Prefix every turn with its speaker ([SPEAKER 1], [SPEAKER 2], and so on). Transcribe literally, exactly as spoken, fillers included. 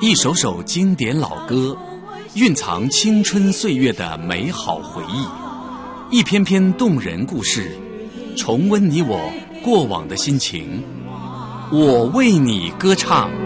[SPEAKER 1] 一首首经典老歌，蕴藏青春岁月的美好回忆；一篇篇动人故事，重温你我过往的心情。我为你歌唱。